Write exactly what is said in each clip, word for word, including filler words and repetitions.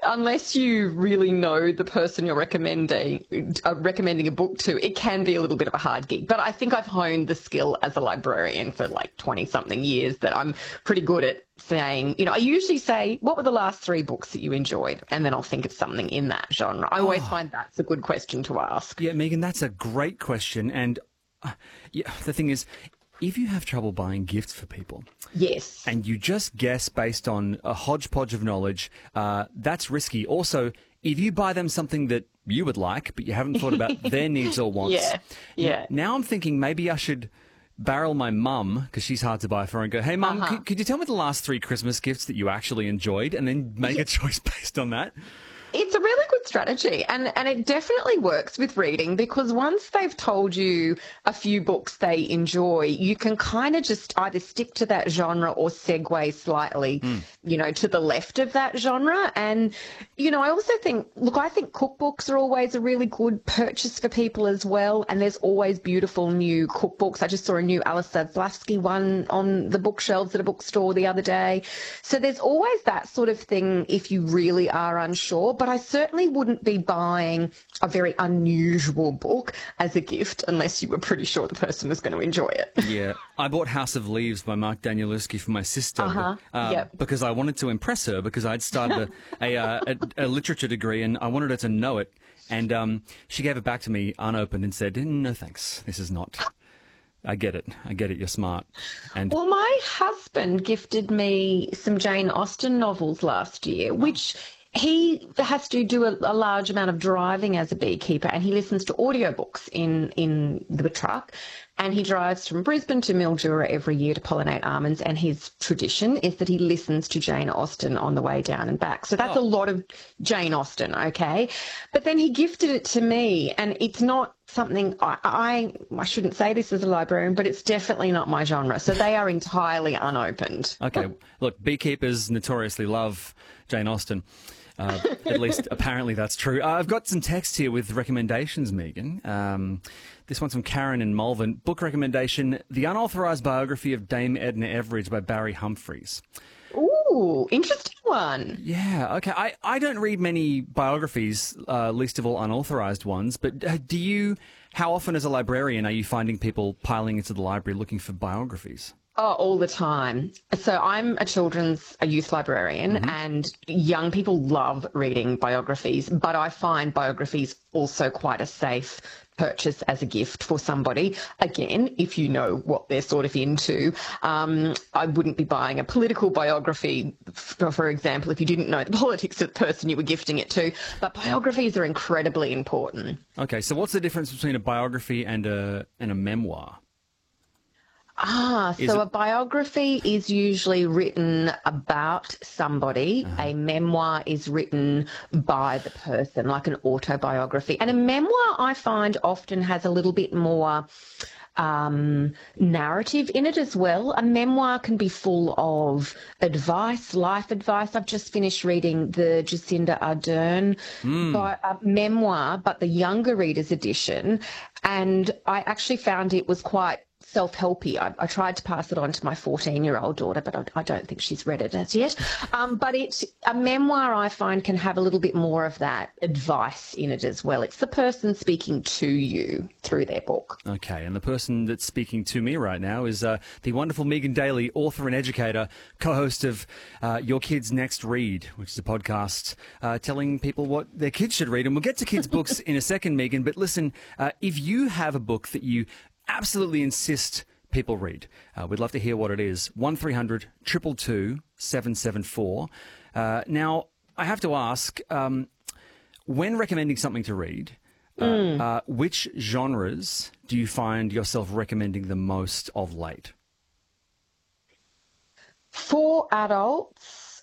unless you really know the person you're recommending uh, recommending a book to, it can be a little bit of a hard gig. But I think I've honed the skill as a librarian for like twenty-something years that I'm pretty good at saying, you know, I usually say, what were the last three books that you enjoyed? And then I'll think of something in that genre. I always oh. find that's a good question to ask. Yeah, Megan, that's a great question. And uh, yeah, the thing is, if you have trouble buying gifts for people, yes, and you just guess based on a hodgepodge of knowledge, uh, that's risky. Also, if you buy them something that you would like, but you haven't thought about their needs or wants, yeah, yeah. Now I'm thinking maybe I should barrel my mum, because she's hard to buy for, and go, hey, Mum, uh-huh. could, could you tell me the last three Christmas gifts that you actually enjoyed, and then make yeah. a choice based on that? It's a really good strategy, and, and it definitely works with reading, because once they've told you a few books they enjoy, you can kind of just either stick to that genre or segue slightly, mm. you know, to the left of that genre. And, you know, I also think, look, I think cookbooks are always a really good purchase for people as well, and there's always beautiful new cookbooks. I just saw a new Alice Zaslavsky one on the bookshelves at a bookstore the other day. So there's always that sort of thing if you really are unsure. But I certainly wouldn't be buying a very unusual book as a gift unless you were pretty sure the person was going to enjoy it. Yeah. I bought House of Leaves by Mark Danielewski for my sister uh-huh. uh, yep. because I wanted to impress her, because I'd started a, a, uh, a, a literature degree and I wanted her to know it. And um, she gave it back to me unopened and said, no thanks, this is not... I get it. I get it. You're smart. And well, my husband gifted me some Jane Austen novels last year, which... He has to do a, a large amount of driving as a beekeeper, and he listens to audiobooks in, in the truck, and he drives from Brisbane to Mildura every year to pollinate almonds, and his tradition is that he listens to Jane Austen on the way down and back. So that's oh. a lot of Jane Austen, okay? But then he gifted it to me, and it's not something I, I I shouldn't say this as a librarian, but it's definitely not my genre. So they are entirely unopened. Okay. Look, beekeepers notoriously love Jane Austen. Uh, at least apparently that's true. Uh, I've got some text here with recommendations, Megan. Um, this one's from Karen in Malvern. Book recommendation, The Unauthorised Biography of Dame Edna Everage by Barry Humphries. Ooh, interesting one. Yeah, okay. I, I don't read many biographies, uh, least of all unauthorised ones, but uh, do you, how often as a librarian are you finding people piling into the library looking for biographies? Oh, all the time. So I'm a children's, a youth librarian, mm-hmm. and young people love reading biographies, but I find biographies also quite a safe purchase as a gift for somebody. Again, if you know what they're sort of into. Um, I wouldn't be buying a political biography, for, for example, if you didn't know the politics of the person you were gifting it to. But biographies are incredibly important. Okay, so what's the difference between a biography and a and a memoir? Ah, Is so it... a biography is usually written about somebody. Uh-huh. A memoir is written by the person, like an autobiography. And a memoir, I find, often has a little bit more um, narrative in it as well. A memoir can be full of advice, life advice. I've just finished reading the Jacinda Ardern mm. by, uh, memoir, but the younger readers edition. And I actually found it was quite self-helpy. I, I tried to pass it on to my fourteen-year-old daughter, but I, I don't think she's read it as yet. Um, but it's a memoir, I find, can have a little bit more of that advice in it as well. It's the person speaking to you through their book. Okay, and the person that's speaking to me right now is uh, the wonderful Megan Daly, author and educator, co-host of uh, Your Kids Next Read, which is a podcast uh, telling people what their kids should read. And we'll get to kids' books in a second, Megan, but listen, uh, if you have a book that you absolutely insist people read, Uh, we'd love to hear what it is. one three hundred two two two seven seven four. Uh, now, I have to ask, um, when recommending something to read, uh, mm. uh, which genres do you find yourself recommending the most of late? For adults,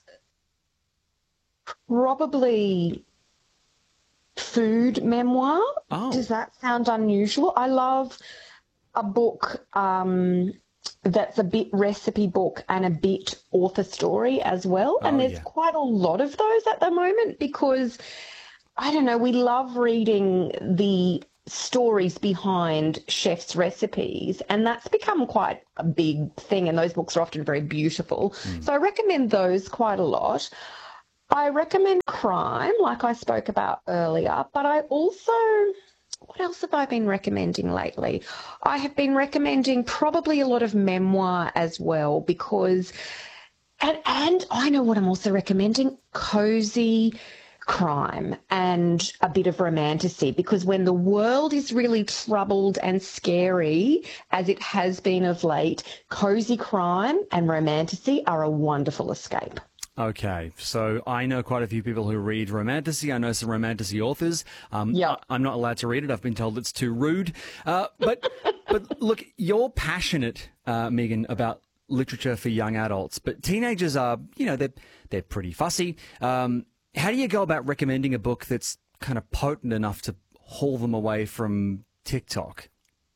probably food memoir. Oh. Does that sound unusual? I love a book um, that's a bit recipe book and a bit author story as well. Oh, and there's yeah. quite a lot of those at the moment because, I don't know, we love reading the stories behind chefs' recipes, and that's become quite a big thing, and those books are often very beautiful. Mm. So I recommend those quite a lot. I recommend crime, like I spoke about earlier, but I also, what else have I been recommending lately? I have been recommending probably a lot of memoir as well because, and, and I know what I'm also recommending, cozy crime and a bit of romantasy, because when the world is really troubled and scary, as it has been of late, cozy crime and romantasy are a wonderful escape. Okay, so I know quite a few people who read romantasy. I know some romantasy authors. Um, Yep. I- I'm not allowed to read it. I've been told it's too rude. Uh, but but look, you're passionate, uh, Megan, about literature for young adults. But teenagers are, you know, they're they're pretty fussy. Um, how do you go about recommending a book that's kind of potent enough to haul them away from TikTok?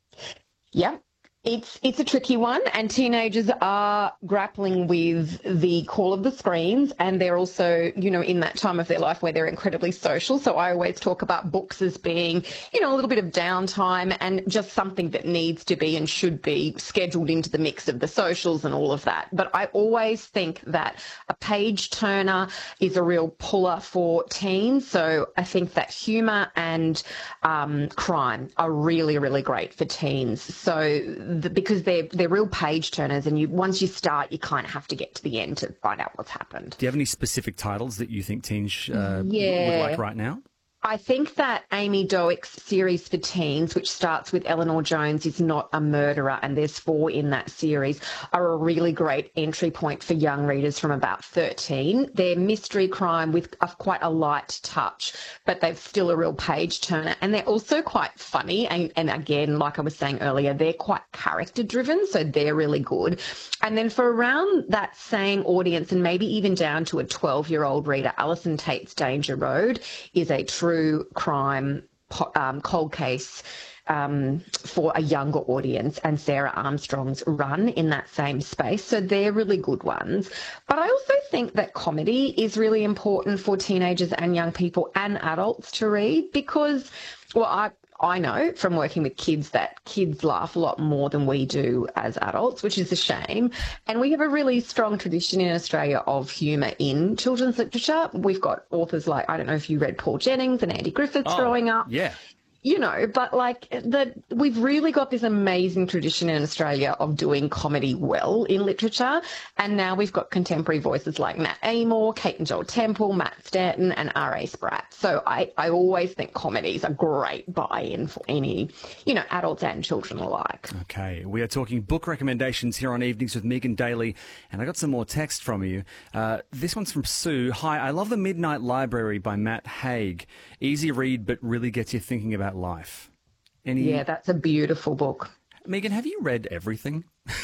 Yeah. It's it's a tricky one, and teenagers are grappling with the call of the screens, and they're also, you know, in that time of their life where they're incredibly social. So I always talk about books as being, you know, a little bit of downtime and just something that needs to be and should be scheduled into the mix of the socials and all of that. But I always think that a page turner is a real puller for teens. So I think that humour and um, crime are really, really great for teens. So the, because they're they're real page turners, and you once you start, you kind of have to get to the end to find out what's happened. Do you have any specific titles that you think teens uh, Yeah. would like right now? I think that Amy Doick's series for teens, which starts with Eleanor Jones is Not a Murderer, and there's four in that series, are a really great entry point for young readers from about thirteen. They're mystery crime with a, quite a light touch, but they're still a real page turner. And they're also quite funny. And, and again, like I was saying earlier, they're quite character driven, so they're really good. And then for around that same audience, and maybe even down to a twelve-year-old reader, Alison Tate's Danger Road is a true crime um, cold case um, for a younger audience, and Sarah Armstrong's Run in that same space. So they're really good ones. But I also think that comedy is really important for teenagers and young people and adults to read because, well, I I know from working with kids that kids laugh a lot more than we do as adults, which is a shame. And we have a really strong tradition in Australia of humour in children's literature. We've got authors like, I don't know if you read Paul Jennings and Andy Griffiths Oh, growing up. Yeah. You know, but like the, we've really got this amazing tradition in Australia of doing comedy well in literature. And now we've got contemporary voices like Matt Amor, Kate and Joel Temple, Matt Stanton and R A Spratt. So I, I always think comedies are great buy-in for any, you know, adults and children alike. Okay, we are talking book recommendations here on Evenings with Megan Daly, and I got some more text from you. Uh, this one's from Sue. Hi, I love The Midnight Library by Matt Haig. Easy read, but really gets you thinking about life. Any... Yeah, that's a beautiful book. Megan, have you read everything?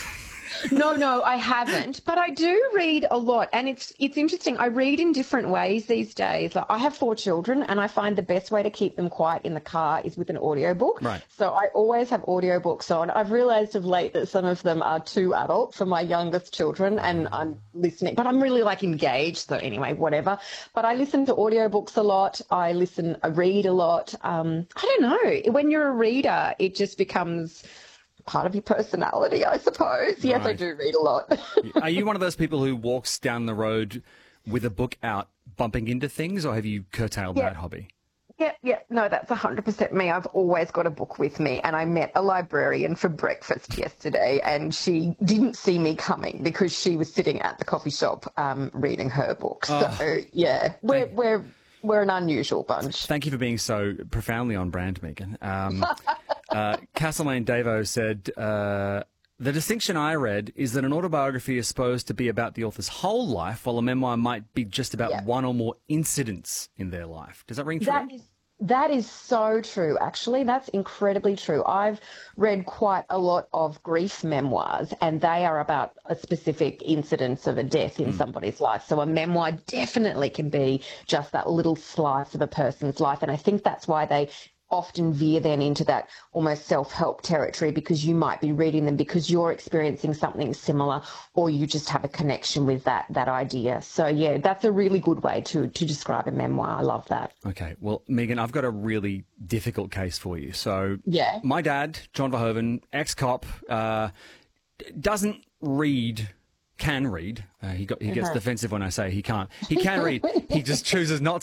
No, no, I haven't, but I do read a lot, and it's it's interesting. I read in different ways these days. Like, I have four children, and I find the best way to keep them quiet in the car is with an audiobook. Right. So I always have audiobooks on. I've realised of late that some of them are too adult for my youngest children, and I'm listening, but I'm really like engaged. So anyway, whatever. But I listen to audiobooks a lot. I listen, I read a lot. Um, I don't know. When you're a reader, it just becomes part of your personality, I suppose. Yes, Right. I do read a lot. Are you one of those people who walks down the road with a book out bumping into things, or have you curtailed Yeah. that hobby? Yeah, yeah, no, that's one hundred percent me. I've always got a book with me, and I met a librarian for breakfast yesterday, and she didn't see me coming because she was sitting at the coffee shop um, reading her book. So, Oh. yeah, we're, we're, we're an unusual bunch. Thank you for being so profoundly on brand, Megan. Um, uh, Castlemaine Davo said, uh, the distinction I read is that an autobiography is supposed to be about the author's whole life, while a memoir might be just about Yeah. one or more incidents in their life. Does that ring true? That is that is so true, actually. That's incredibly true. I've read quite a lot of grief memoirs, and they are about a specific incidence of a death in somebody's life. So a memoir definitely can be just that little slice of a person's life. And I think that's why they often veer then into that almost self-help territory, because you might be reading them because you're experiencing something similar, or you just have a connection with that that idea. So yeah, that's a really good way to to describe a memoir. I love that. Okay, well, Megan, I've got a really difficult case for you. So Yeah. my dad, John Verhoeven, ex-cop, uh, doesn't read can read. Uh, he got he gets Uh-huh. defensive when I say he can't. He can read. He just chooses not